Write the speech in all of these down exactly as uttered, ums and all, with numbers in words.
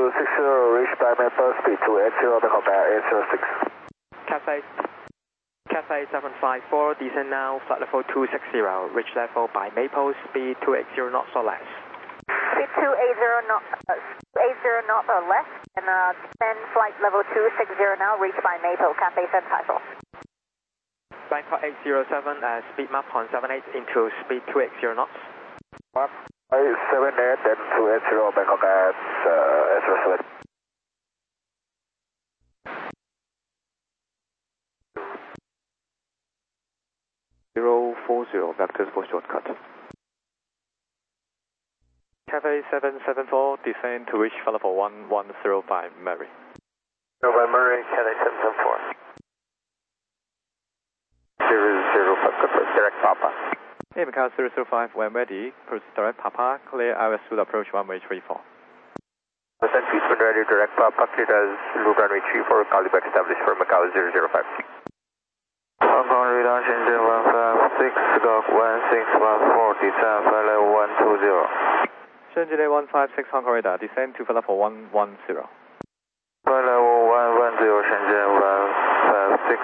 two six zero, reach by Maple speed two eight zero, Bangkok Air eight zero six. Cathay, Cathay seven five four, descend now, flight level two six zero, reach level by Maple, speed two eight zero knots or less. Speed two eight zero knot, uh, two eight zero knot or less, and uh, descend flight level two six zero now, reach by Maple, Cathay seven five four. Bangkok eight zero seven, uh, speed map on seven eight into speed two eight zero knots. Map eight seven eight and two eight zero, Bangkok at uh, eight zero seven. zero four zero, vectors for shortcut. Cathay seven seven four, descend to reach flight level one one zero five, Mary. November, Cathay seven seven four. zero zero five, direct Papa. Hey, Macau zero zero five, when ready, proceed direct Papa, clear I R S to approach runway three four. Percent speed when ready, direct Papa, cleared as loop runway three four, Calibre established for Macau zero zero five. Hong Kong radar, Shenzhen one five six, Gulf one six one four, descend flight level one two zero. Shenzhen one five six, Hong Kong radar, descend to flight level one one zero. Flight level one one zero, Shenzhen one five six.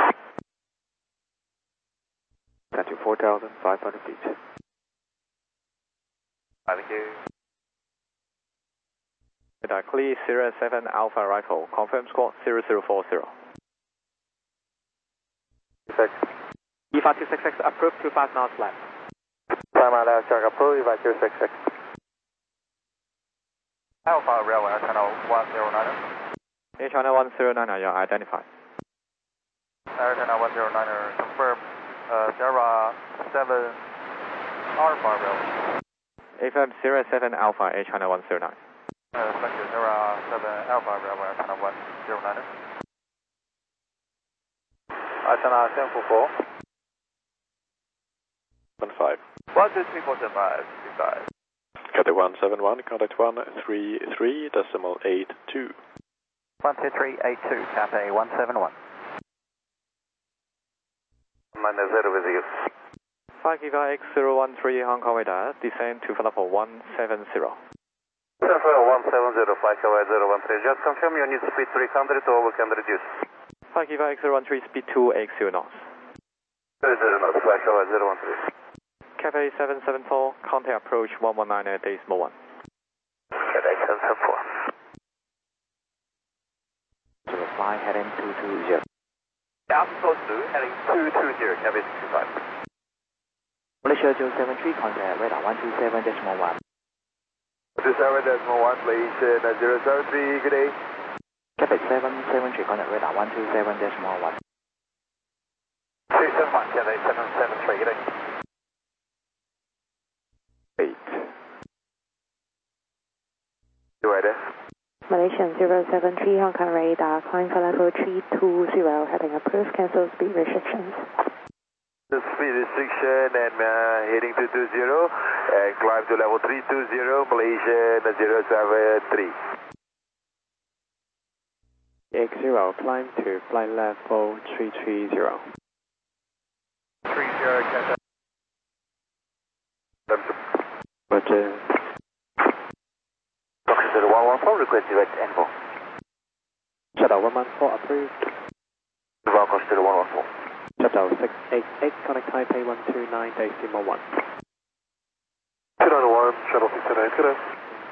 Set to four thousand five hundred feet. Thank you. Radar clear, Sierra seven Alpha Rifle, confirm squawk zero zero four zero. E five two six six, approved two five knots left. Time out left, check approved, E five two six six. Alpha Railway, channel one zero nine. Air China one zero nine, you are identified. Air China one zero nine, confirm. Uh, Sierra seven Alpha Railway. A F M Sierra seven Alpha, Air China one zero nine. Uh, thank you, Sierra seven Alpha Railway, China one zero nine. Air China seven four four. one five. one two three four seven five, five. Cathay one seven one, contact one three three decimal eight two. one two three eight two, Cathay one seven one. Minus zero with you. five Giga X zero one three Hong Kong radar, descend to flight level one seven zero. one seven zero, flight level zero one three. Just confirm you need speed three hundred or we can reduce. five Giga X zero one three, speed two eight zero knots. zero zero knots, flight level zero one three. Cathay seven seven four, contact approach one one nine at decimal one. Cathay seven seven four. To reply, heading two two zero. Alpha close to heading two two zero, Cathay sixty-five. Malaysia zero seven three, contact radar one two seven decimal one. two seven decimal one, Malaysia zero seven three, good day. Cathay seven seven three, contact radar one two seven decimal one. three seven one, Cathay seven seven three, good day. eight. You ready? Malaysian zero seven three, Hong Kong radar, climb for level three two zero, heading approved, cancel speed restrictions. The speed restriction and uh, heading two two zero, and climb to level three two zero, Malaysian zero seven three. X zero, climb to flight level three three zero. three zero, catch up. Roger. Fox one one four, request direct info. Shuttle one one four approved. Fox one one four. Shuttle six eight eight, contact Taipei one two nine decimal one. two nine one, shuttle six eight eight, good day.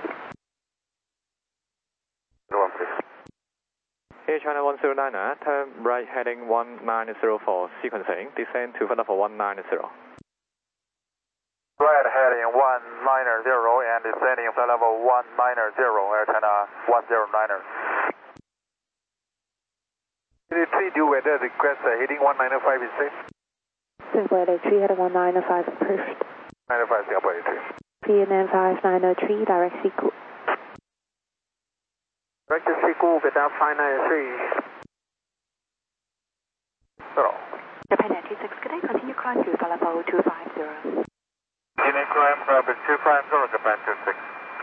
one please. Air China one zero nine, turn right heading one nine zero four, sequencing, descend to flight level one nine zero. Right heading one nine zero and descending flight level one nine zero, Air China one zero nine. three due weather request uh, heading one nine five is safe. Singapore eight three, heading one nine five approved. nine five Singapore eight three. V N M five nine three, direct sequel. Direct sequel, Vietnam five nine three. Zero. Japan nine two six, good day, continue climb to flight level two five zero. Continue climb, rapid two five zero, Japan two six.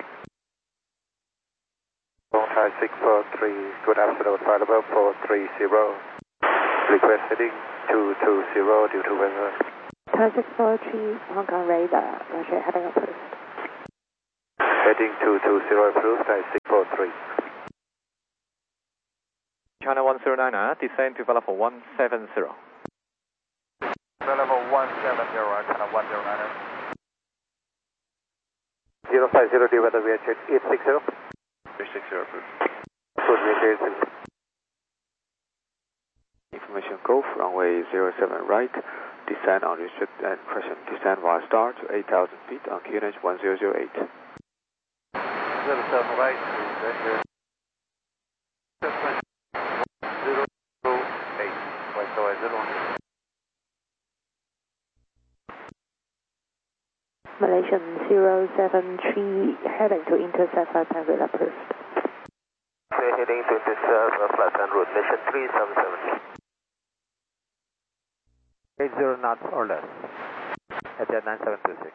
Thai six four three, good afternoon, flight level four three zero. Request heading two two zero due to weather. Thai six four three, Hong Kong radar, Roger, heading approved. Heading two two zero approved, Thai six four three. China one zero nine er, descend to level one seven zero. Level one seven zero, China one zero nine er. zero five zero, do weather, we are eight six zero. eight six zero, approved. Good, we are eight six zero. Information Golf, runway zero seven right, descend on restrict and crescent, descend via star to eight thousand feet on Q N H one zero zero eight. zero seven right, zero zero eight, west away zero one. Malaysian zero seven three, heading to intercept flight plan route approved. We're heading to intercept uh, flight plan route, mission three seven seven. eight zero knots or less, at nine seven two six.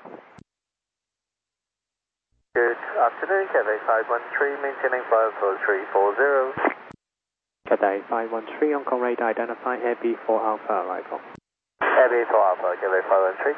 Good afternoon, Cathay five one three, maintaining five four three four zero. Cathay five one three, Hong Kong radar identify Abbey for Alpha arrival. Abbey for Alpha, Cathay five one three.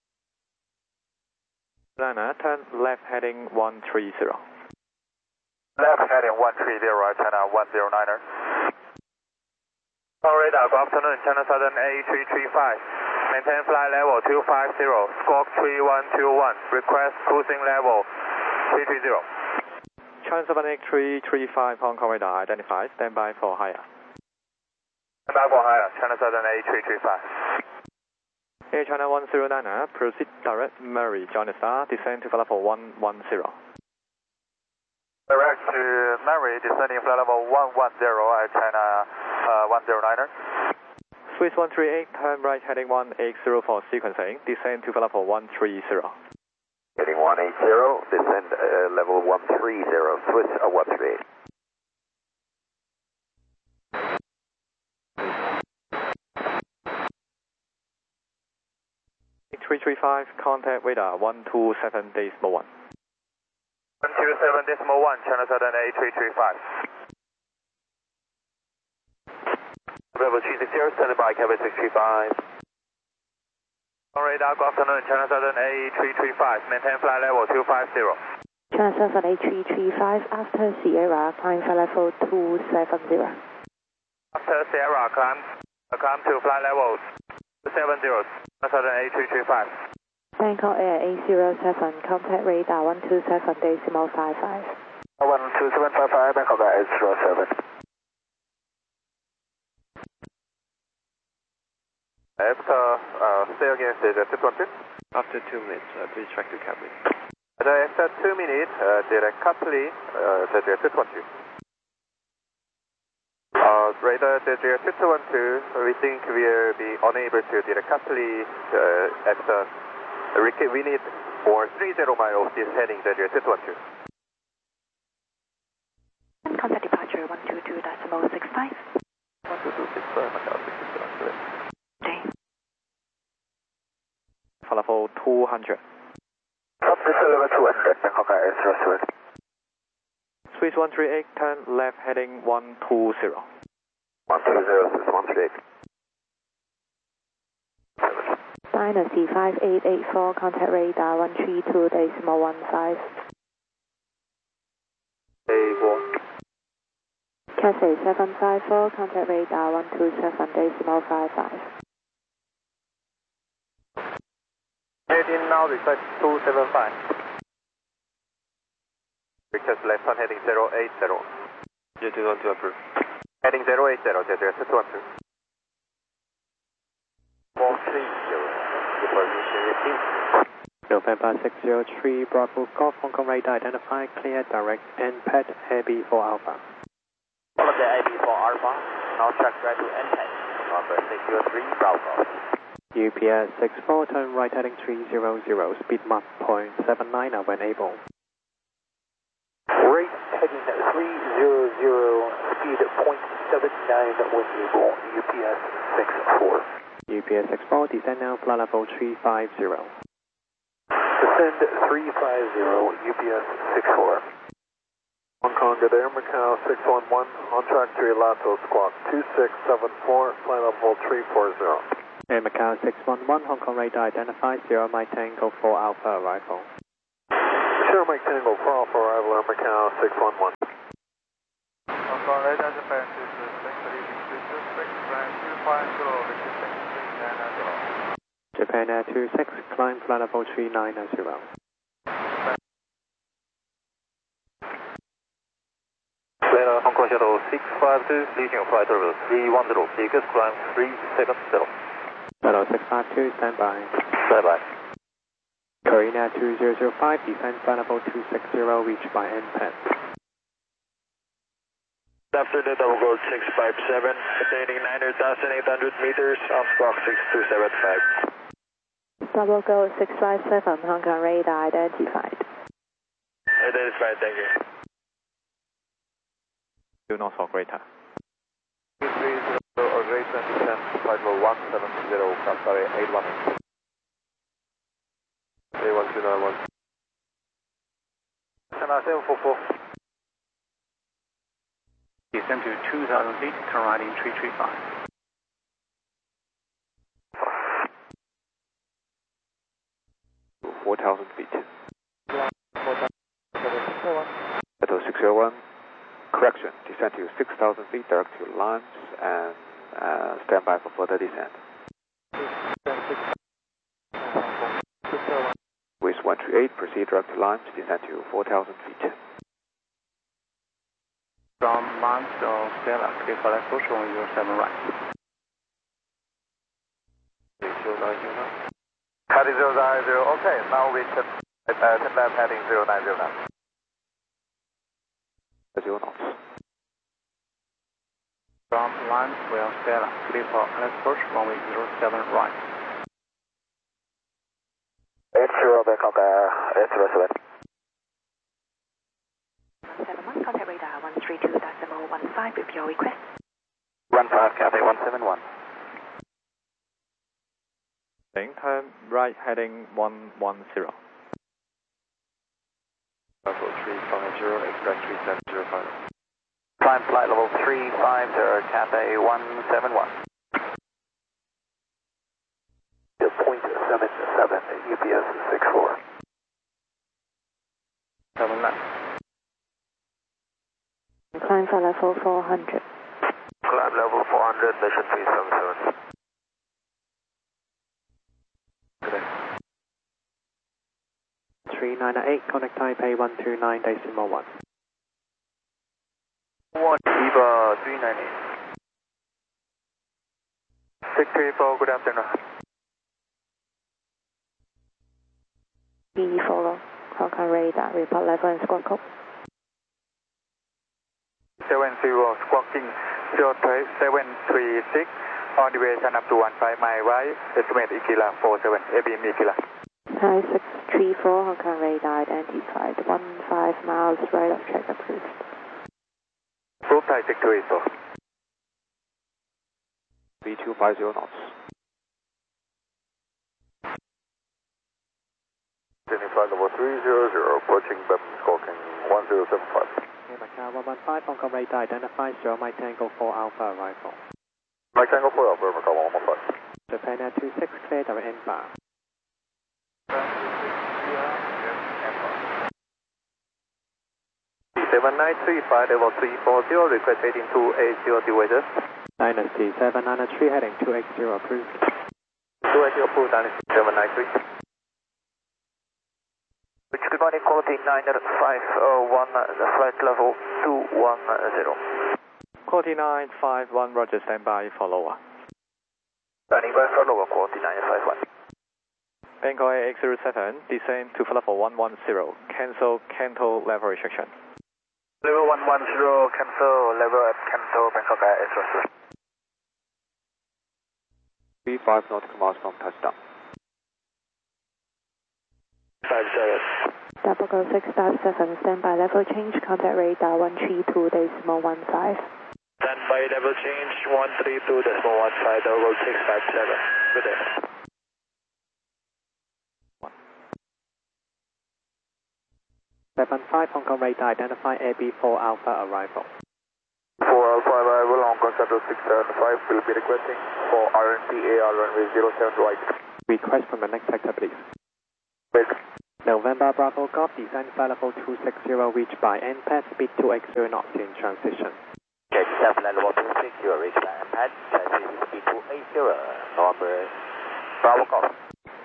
China, turn left heading one three zero. Left heading one three zero, China one zero nine er. Hong Kong radar, good afternoon, China Southern A three three five. Maintain flight level two five zero, squawk three one two one, request cruising level three three zero. China seven eight three three five, Hong Kong radar identified, stand by for higher. Stand by for higher, China Southern A three three five. Air China one zero nine er, proceed direct Murray, Johnny Star, descend to level one one zero. Direct to Murray, descending flight level one one zero at China uh, one zero nine er. Swiss one three eight, turn right heading one eight zero for sequencing, descend to level one three zero. Heading one eight zero, descend uh, level one three zero, Swiss uh, one three eight. three three five, contact radar one two seven decimal one. one two seven decimal one, China Southern A three three five. Level three six zero, standing by, Cabin six three five. On radar, good afternoon, China Southern A three three five, maintain flight level two five zero. China Southern A three three five, after Sierra, climb flight level two seven zero. After Sierra, climb, uh, climb to flight level two seven zero, China Southern A three three five. Bangkok Air eight zero seven, contact radar one two seven decimal five five. one two seven five five, Bangkok Air eight zero seven. After, uh, stay again, stay there, two twenty. After two minutes, uh, please track to cabin. After two minutes, uh, direct Capri, uh, the two twenty. Uh, radar, the two twelve, we think we will be unable to direct Capri, uh, after, uh, we need for three zero miles of this heading, the two twenty. Contact departure one two two decimal six five. one two two six five, Macau six seven. Okay. For level two hundred. Up to level two hundred, Bangkok Air zero seven. Swiss one three eight, turn left heading one two zero. one two zero, Swiss one three eight. Dynasty five eight eight four, contact radar one three two decimal one five. A four. Cathay seven five four, contact radar one two seven decimal five five. Heading now, request two seven five. Request left on heading zero eight zero. J two one two approved. Heading zero eight zero, J two one two. four three zero. Departure received. November six zero three, Bravo Golf, Hong Kong radar identify, clear direct N P A D, Abbey for Alpha. Follow the Abbey for Alpha, now track right to N P A D. Number six zero three, Bravo. U P S six four, turn right heading three zero zero, speed Mach point seven nine when able. Rate heading three zero zero, speed point seven nine when able, U P S six four. U P S six four, descend now, flight level three five zero. Descend three five zero, U P S six four. Hong Kong, good Air Macau six one one, on track to Elato squawk two six seven four, flight level three four zero. Air Macau six one one, Hong Kong radar identify, Sierra Mike Tango for Alpha arrival. Sierra Mike Tango for Alpha arrival, Air Macau six one one. Hong Kong radar Japan two two six. Japan Air two six, climb flight level three nine zero. Later, Hong Kong Shuttle six five two, leaving flight level three one zero, biggest climb three seven zero. Shuttle six five two, stand by. Bye bye. Korean Air two zero zero five, descend flight level two six zero, reach by N P A D. After the double gold six five seven, attaining nine thousand eight hundred meters on squawk six two seven five. Double Go six five seven, Hong Kong radar identified. Identified, thank you. Do not for greater. two three zero or greater, descend flight level one seven zero, sorry, eight one. eight one two nine one. seven four four. Descend to two thousand feet, turn right in three three five. four thousand feet. Shuttle six zero one, correction, descend to six thousand feet, direct to launch, and uh, stand by for further descent. With one three eight, proceed direct to launch, descend to four thousand feet. From launch of Stella, clear for left push on your seven right. Heading zero nine zero, okay, now we can uh, turn left heading zero nine zero now. Zero knots. From launch of Stella, clear for left push runway zero seven right. eight zero Bangkok, uh, eight zero seven. seven one, contact radar one three two decimal one five with your request. one five, Cathay one seven one. Turn right heading one one zero. Level three five zero, express three seven zero five. Climb flight level three five zero, Cathay one seven one. point seven seven, U P S six four. seven left. Climb flight level four hundred. Climb level four hundred, mission three seven seven. three nine eight, contact Taipei one two nine decimal one. one, Eva three nine eight. six three four, good afternoon. B follow, Hong Kong radar, report level and squawk code. seven zero, squawking zero seven three six, on the way turn up to one five mile right, estimate Ikila four seven, A B M Ikila. Hi six three four, Hong Kong radar identified, one five miles right of track approved. Group Thai six two eight four. three two five zero knots. Flight level three zero zero, approaching Bevan squawking one zero seven five. Macau one one five, Hong Kong radar identified, zero Mike Tango four Alpha arrival. Mike Tango four Alpha, Macau one one five. Japan Air two six, clear direct inbound. seven nine three five, level three four zero, request heading two eight zero, dewager. Dynasty seven nine three, heading two eight zero approved. two eight zero approved, Dynasty seven nine three. Which good morning, quality nine five one, flight level two one zero. Quality nine five one, roger, stand by for lower. Standing by for lower, quality nine five one. Bangkok A X zero seven, descend to flight level one one zero, cancel Kanto level restriction. Level one one zero, cancel, level at Kanto, Bangkok A X zero seven. three five nautical miles from touchdown. five seven. Double Go six five seven, standby level change, contact radar one three two decimal one five. Standby level change, one three two decimal one five, double Go six five seven. Good day. seven five, Hong Kong radar identify A B four Alpha arrival. four Alpha arrival, Hong Kong Shuttle six seven five will be requesting for R N T A R runway zero seven right. Request from the next sector, please. Wait. November Bravo Golf, descend flight level two six zero, reach by N P A D, speed two eight zero knots in transition. Okay, descend flight level two six zero, reach by N P A D, speed two eight zero, November Bravo Golf.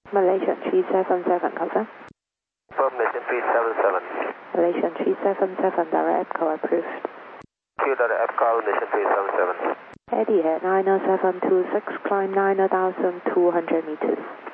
Malaysian three seven seven, confirm. Confirm Malaysian three seven seven. Malaysian three seven seven, direct call approved. Q dot F call Malaysian three seven seven. Eddie at nine seven two six, climb nine thousand two hundred meters.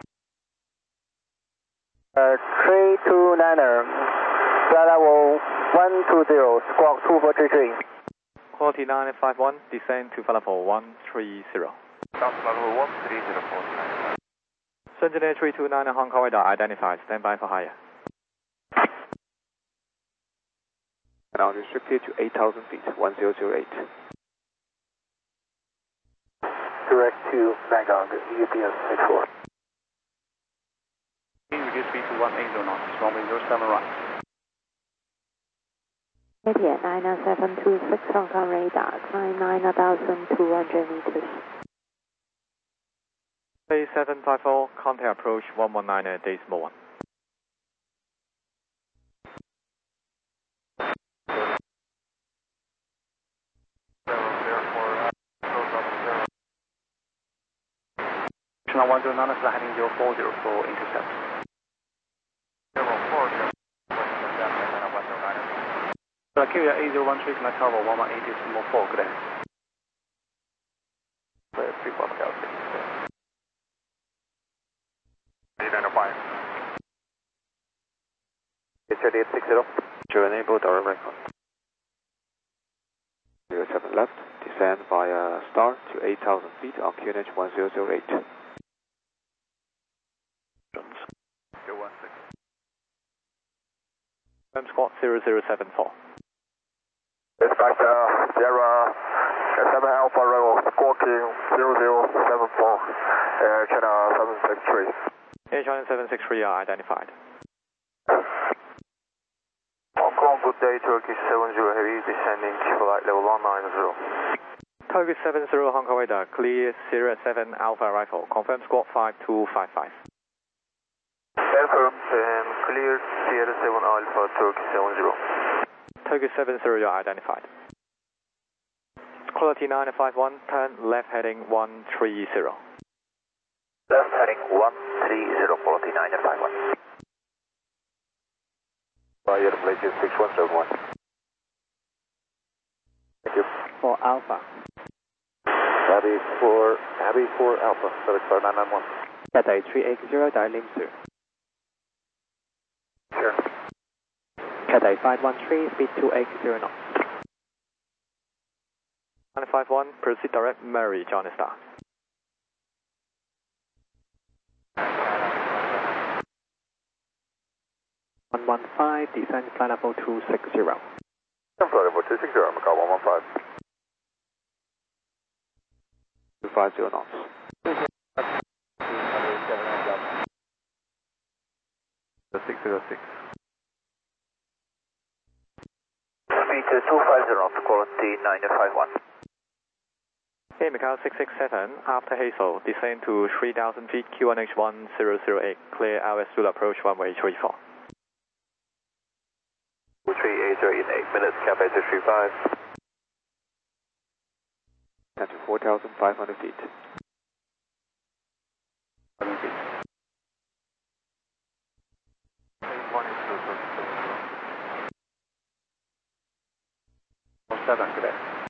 Uh, three two niner, flight level one two zero, squawk two four three three. Quality nine five one, descend to flight level one three zero. Flight level one three zero four. Engineer three two nine Hong Kong radar identified, stand by for higher. Now restricted to eight thousand feet, one zero zero eight. Direct to Bangkok, U P S six four. Reduce speed to one eighty knots, runway zero seven right. Eddie at nine seven two six, Hong Kong radar, climb nine thousand two hundred meters. A seven five four, contact approach one one nine decimal one. Channel one zero nine is heading zero four zero for intercept. Q eight zero one three, can I cover one one eight decimal four, good day. three four Galaxy. Identify. It's ready at six zero. To enable direct record. zero seven left, descend via star to eight thousand feet on Q N H one zero zero eight. Firm squawk zero zero seven four. Dispatch uh, Sierra seven Alpha Rebel, squawking zero zero seven four, Air China seven six three. Air China seven six three are identified. Hong Kong, good day, Turkish seven zero Heavy, descending flight level one nine zero. Turkish seven zero Hong Kong radar, clear Sierra seven Alpha Rifle, confirm squawk five two five five. Confirmed and clear Sierra seven Alpha, Turkish seven zero. Turkish seven zero are identified. Quality nine five one, turn left heading one three zero. Left heading one three zero, quality nine five one. Fire Malaysia six one seven one. Thank you. For Alpha. Abby for, Abby for Alpha, Felix nine nine one. Cathay three eight zero, Dai Lim Su. Sure. Cathay five one three, speed two eight zero knots. nine five one, proceed direct Mary, John Star. one one five, descend flight level two six zero. Flight level two six zero, Macau one one five. two five zero knots. six zero six. Speed two five zero knots, quality nine five one. Hey, Macau six six seven, after Hazel, descend to three thousand feet, Q N H one zero zero eight, clear L S Zulu approach runway three four. three eight zero in eight minutes, cap eight three five. And to four thousand five hundred feet. seven today.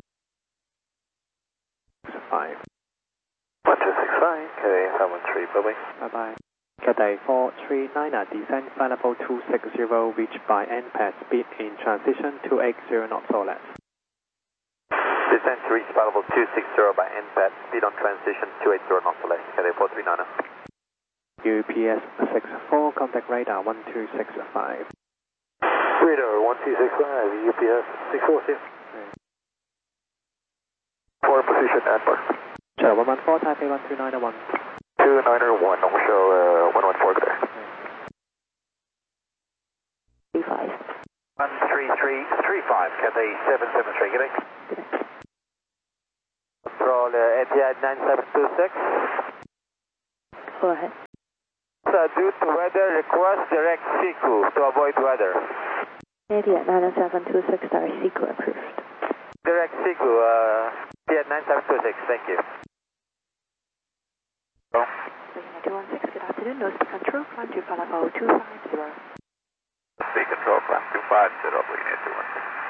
five. one two six five, Cathay five one three, bye bye. Bye bye. Cathay four three nine, descend flight level two six zero, reach by N P A D, speed in transition two eight zero knots or less. Descend to reach flight level two six zero by N P A D, speed on transition two eight zero knots or less, Cathay four three nine. U P S six four, contact radar one two six five. Radar one two six five, U P S six four six. For position at mark. Channel one one four, Taipei one two nine one. two nine one, I'm show uh, one one four there. three five. one three three three five, Cathay seven seven three, good day. Control uh, Etihad nine seven two six. Go ahead. So due to weather, request direct C Q to avoid weather. Eddie at nine seven two six, direct C Q approved. Direct C Q, uh, Etihad nine seven two six, thank you. Two one six, good afternoon. No speed control, climb to flight level two five zero. Speed control, climb two five zero, leading eight two one.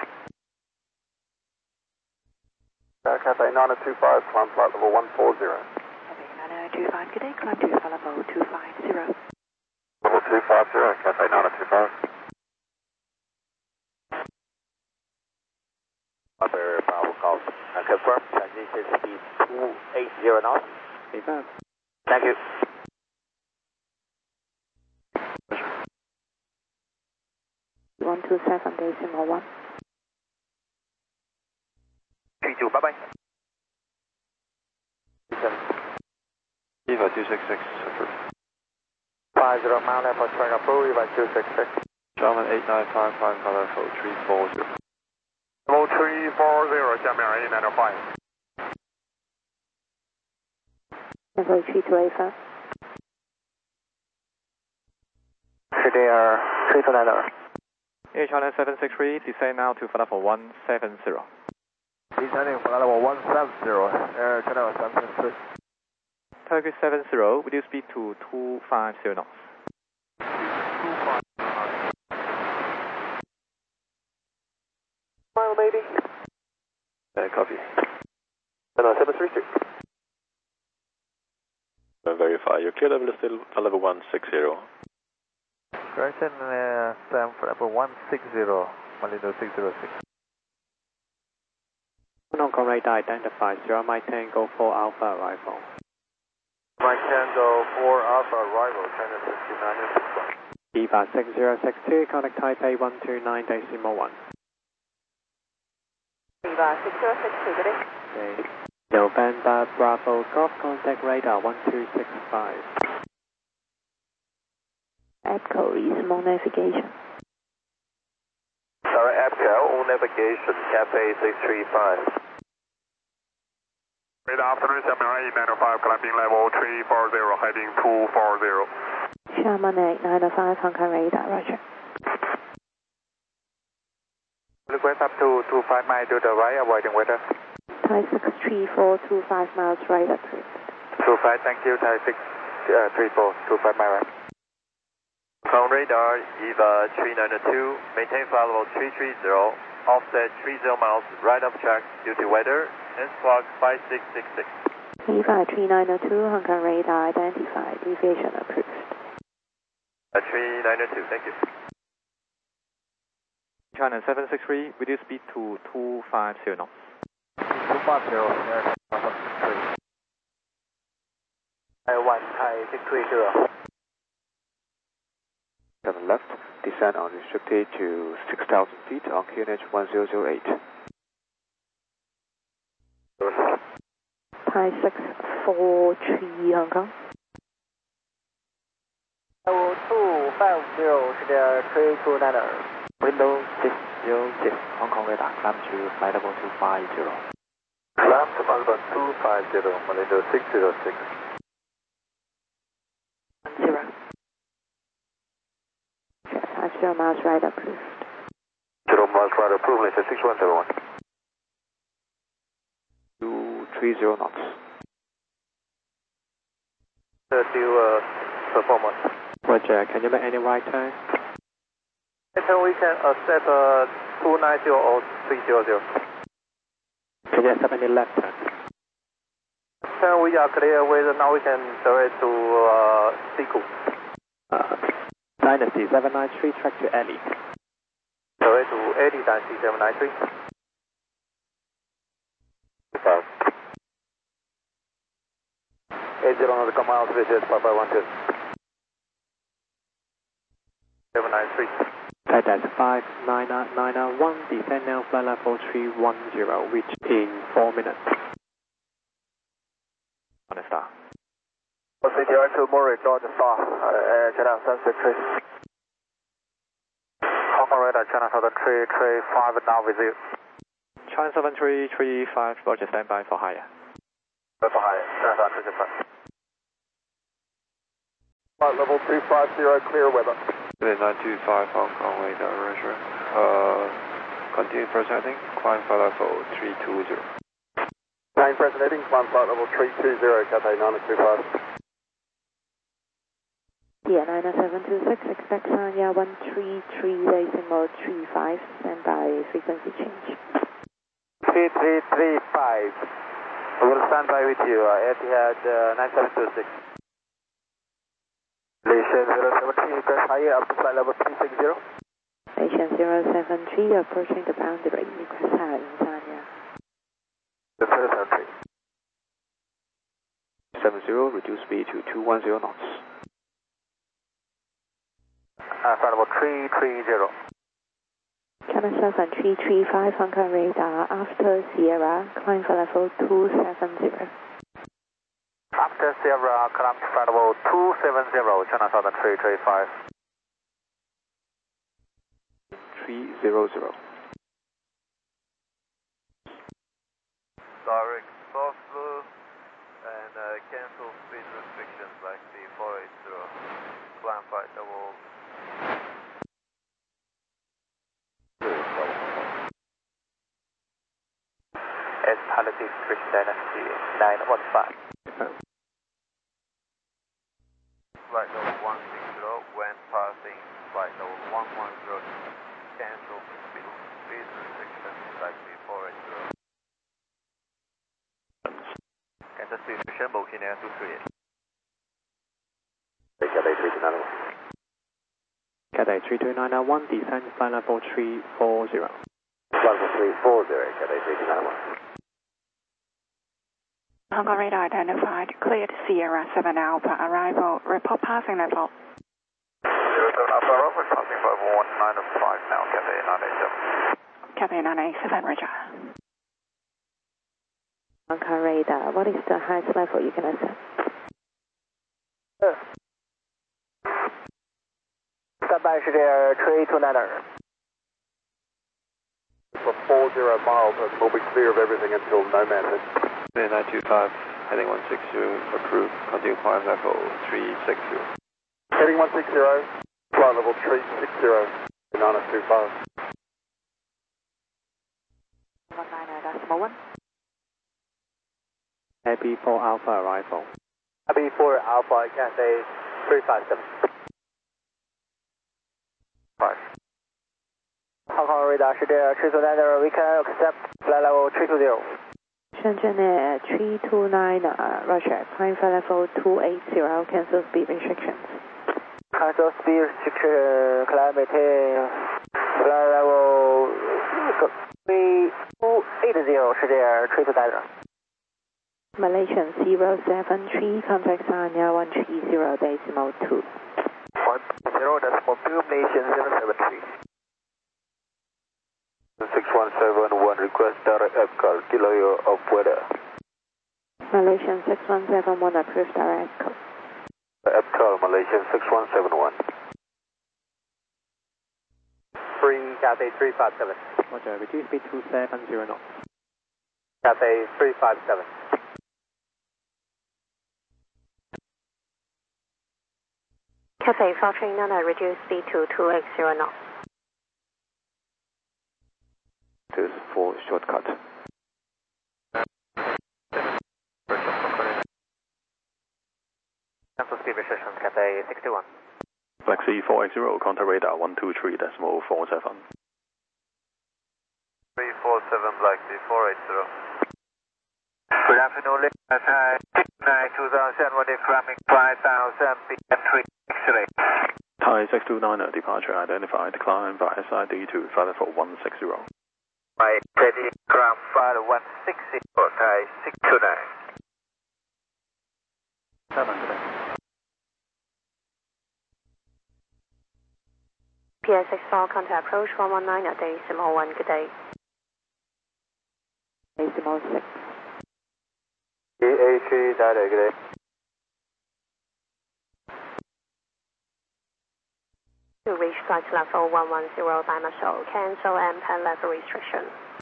Uh, Cathay nine two five, climb flight level one four zero. Cathay nine two five, good day, climb to flight level two five zero. Level two five zero, Cathay nine two five. Other Bravo call. Uh, confirm, transition speed two eight zero knots. Confirm. Thank you. one two seven decimal one. three two, bye bye. Eva two six six, approved. five zero mile level track approved, Eva two six six. German eight nine five, climb flight level three four zero. Level three four zero, 下面eight nine five. Level three two eight five. There, three two nine zero. Air China seven six three, descend now to flight level one seven zero. Descending flight level one seven zero, Air China seven six three. Turkish seven zero, reduce speed to two five zero knots. Mile eighty. Uh, copy. China seven three two. Verify, your clear level is still level one six zero. Correction, uh, Sam for level one six zero, Malindo six zero six. Hong Kong radar identified Sierra Mike Tango four Alpha arrival. Mike Tango four Alpha arrival, China sixty-nine six one. Eva six zero six two, contact Taipei one two nine decimal one. Eva six zero six two, good day. Okay. November Bravo Golf, contact radar one two six five. Echo Reasonable Navigation. Sorry, Echo, all navigation, Cathay six three five. Good afternoon, Sierra eight nine five, climbing level three four zero, heading two four zero. Sherman eight nine five, Hong Kong radar, roger. Request up to two five miles to the right, avoiding weather. Thai six three four two five miles right approved. two five, thank you, Thai six three four two five miles right. Hong Kong radar, Eva three nine two, maintain flight level three three zero, offset three zero miles, right of track due to weather, and squawk five six six six. Eva three nine two, Hong Kong radar identified, deviation approved. Uh, three nine two, thank you. China seven six three, reduce speed to two five zero knots. two five zero, Air China seven six three. Taiwan, Thai six three zero. Seven left, descend unrestricted to six thousand feet on Q N H one zero zero eight. Thai six four three, Hong Kong. Level two five zero是的 three two nine zero. Windows six zero six, Hong Kong radar, climb to flight level two five zero. Climb to flight level two five zero, Malindo six zero six. Zero. five zero miles right approved. Zero miles right approved, Malaysia six one zero one. two three zero knots. Still uh, performance. Roger, can you make any right turn? Can we can accept uh, two nine zero or three zero zero? Can you accept any left turn? Then we are clear with, now we can direct to uh, Siku. Uh, Dynasty seven nine three, track to Ellie. Direct to eighty Dynasty seven nine three. eight zero on the command, visit Papa one two. seven nine three. That's five nine nine one, descend now flight level three one zero, reach in four minutes. On a star. C T R two Murray, Georgia Star, Air China seven six three. Hong Kong radar, China seven three three five, now with you. China seven three three five, Roger, stand by for higher. For higher, China seven three five. Flight level two five zero, clear weather. nine two five, Hong Kong radar, roger. Uh, continue proceeding, climb flight level three two zero. Nine present heading, climb flight level three two zero, Cathay nine two five. India nine seven two six, expect Sanya one three three decimal three five, standby frequency change. three three three five. We will stand by with you, uh, Etihad uh, nine seven two six. Malaysia zero seven three, request higher up to flight level three six zero. Malaysia zero seven three, approaching the boundary, request higher in Sanya. zero seven three. seven zero, reduce speed to two one zero knots. Uh, flight level three three zero. Channel seven three three five, Hong Kong radar, after Sierra, climb for level two seven zero. After Sierra, climb to flight level two seven zero, China Southern three three five. three zero zero. Direct soft blue and uh, cancel speed restrictions like the four eight zero. Climb flight level. S Politics British Dynasty nine one five. Flight level one six zero, when passing flight level one one zero, cancel speed, speed restrictions like the four eight zero. Cancel speed restriction, Burkina two three eight. Cathay three two nine one. Cathay three two nine one, descend flight level three four zero. Flight level three four zero, Cathay three two nine one. Hong Kong radar identified, cleared Sierra seven Alpha, arrival, report passing level. zero seven Alpha, arrival, passing level one nine five now, Cathay nine eight seven. Cathay nine eight seven, roger. Hong Kong radar, what is the highest level you can accept? Standby是这 three two niner. For four zero miles, and we'll be clear of everything until no man hits. nine two five, heading one six zero, approved, continue climb level three six zero. Heading one six zero, flight level three six zero, nine two five. one nine decimal one. Happy for Alpha arrival. Happy for Alpha, Cathay three five seven. five. Hong Kong radar 是这 three two niner, we can accept flight level three two zero. Shenzhen Air three two nine, uh, Russia, climb for level two eight zero, cancel speed restrictions. Cancel speed restriction, climb maintain flight level three two eight zero 是这 three two niner. Malaysian zero seven three, contact Sanya one three zero decimal two. one zero decimal two, Malaysian zero seven three. six one seven one, request direct Epcot, kilo of weather. Malaysian six one seven one, approved direct code. Epcot, Malaysian six one seven one. Free Cathay three five seven. Roger, reduce speed to seven zero knots. Cathay three five seven. Cathay four three nine, reduce speed to two eight zero knots. This is for shortcut. Cancel speed restrictions, Cathay sixty one. Black Sea four eight zero, contact radar one two three decimal four seven. three four seven, Black Sea four eight zero. Good afternoon, Cathay nine two thousand, one incoming five thousand, P M three X-ray. Thai six two niner, departure identified, climb by S I D to flight level one six zero. By steady ground flight one six zero, Thai six two nine. seven P S six four, contact approach one one nine, decimal one, good day. Decimal six. E A three, good day. To reach flight level one one zero dimensional, cancel and pan level restriction.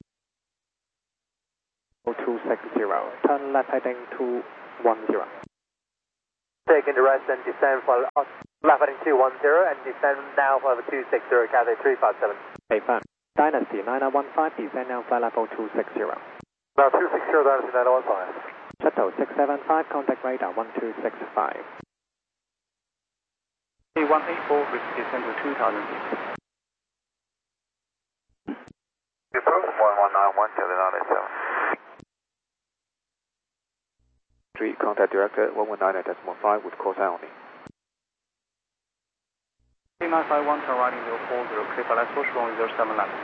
two six zero, turn left heading two one zero. Taking the rest and descend for left heading two one zero and descend now for two six zero, Cathay three five seven. Confirm. Dynasty nine nine one five, descend now flight level two six zero. Now two six zero, Dynasty nine one five. Shuttle six seven five, contact radar one two six five. runway one eight four, reach descent to two thousand feet. Approve one one nine one, Kevin nine eight seven. three, contact director one one nine decimal five with call sign only. nine five one, turn right in zero four zero, clear for last push, runway zero seven left.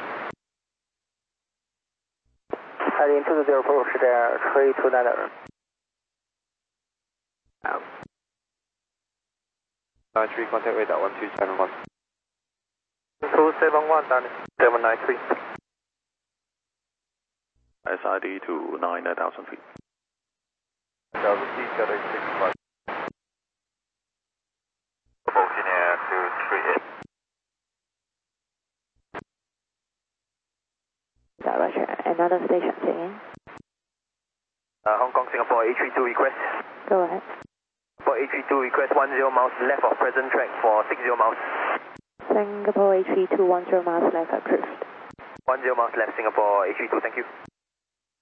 Heading to the zero four,是的 three two nine zero. Out. nine three, contact radar one two seven one. two seven one, seven nine three. S I D to nine thousand feet. Delta C, Delta six five. Virginia two three eight. Roger. Another station saying. Uh, Hong Kong, Singapore, A three two request. Go ahead. For A three two request, one zero miles left of present track for six zero miles. Singapore A three two one zero miles left approved. one zero miles left, Singapore A three two, thank you.